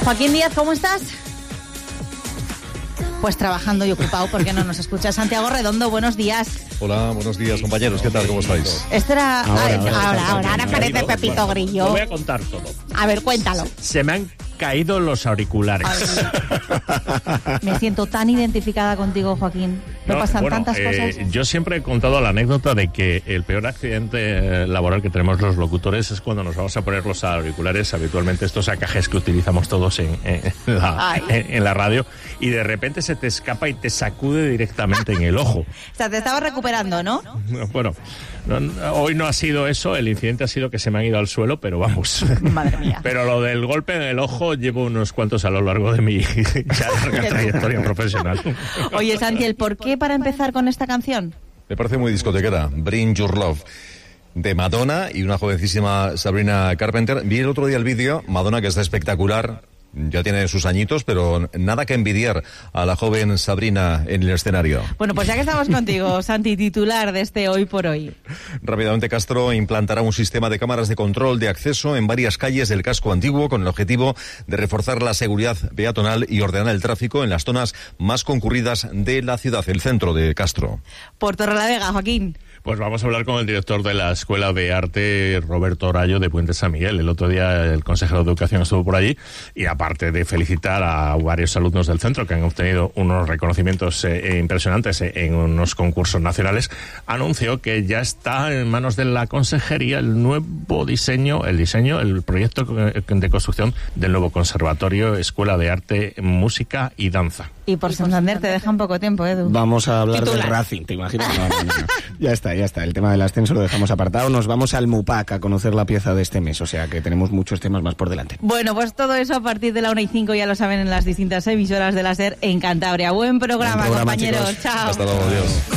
Joaquín Díaz, ¿cómo estás? Pues trabajando y ocupado porque no nos escucha. Santiago Redondo, buenos días. Hola, buenos días, compañeros. ¿Qué tal? ¿Cómo estáis? Este era... Ahora parece Pepito Grillo. Lo voy a contar todo. A ver, cuéntalo. Se me han caído los auriculares. Me siento tan identificada contigo, Joaquín. Me pasan tantas cosas. Yo siempre he contado la anécdota de que el peor accidente laboral que tenemos los locutores es cuando nos vamos a poner los auriculares, habitualmente estos acajes que utilizamos todos en la radio, y de repente se te escapa y te sacude directamente en el ojo. O sea, te estabas recuperando, ¿no? Bueno, hoy no ha sido eso, el incidente ha sido que se me han ido al suelo, pero vamos. Madre mía. Pero lo del golpe en el ojo llevo unos cuantos a lo largo de mi ya larga trayectoria profesional. Oye, Santi, ¿el por qué para empezar con esta canción? Me parece muy discotequera. Bring Your Love, de Madonna y una jovencísima Sabrina Carpenter. Vi el otro día el vídeo, Madonna, que está espectacular. Ya tiene sus añitos, pero nada que envidiar a la joven Sabrina en el escenario. Bueno, pues ya que estamos contigo, Santi, titular de este Hoy por Hoy. Rápidamente, Castro implantará un sistema de cámaras de control de acceso en varias calles del casco antiguo con el objetivo de reforzar la seguridad peatonal y ordenar el tráfico en las zonas más concurridas de la ciudad, el centro de Castro. Por Torrelavega, Joaquín. Pues vamos a hablar con el director de la Escuela de Arte, Roberto Rayo, de Puente San Miguel. El otro día el consejero de Educación estuvo por allí y, aparte de felicitar a varios alumnos del centro que han obtenido unos reconocimientos impresionantes en unos concursos nacionales, anunció que ya está en manos de la consejería el nuevo diseño, el proyecto de construcción del nuevo conservatorio, Escuela de Arte, Música y Danza. Y por Santander te dejan poco tiempo, Edu. Vamos a hablar Titular. del Racing, ¿te imaginas? No. Ya está. El tema del ascenso lo dejamos apartado. Nos vamos al MUPAC a conocer la pieza de este mes. O sea que tenemos muchos temas más por delante. Bueno, pues todo eso a partir de la 1:05, ya lo saben, en las distintas emisoras de la SER en Cantabria. Buen programa, compañeros. Chicos. Chao. Hasta luego, adiós.